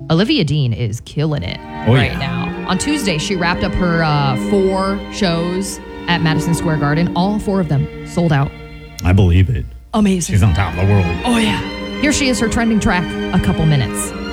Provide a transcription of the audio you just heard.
Olivia Dean is killing it now. On Tuesday, she wrapped up her 4 shows at Madison Square Garden. All 4 of them sold out. I believe it. Amazing. She's on top of the world. Oh, yeah. Here she is, her trending track, A Couple Minutes.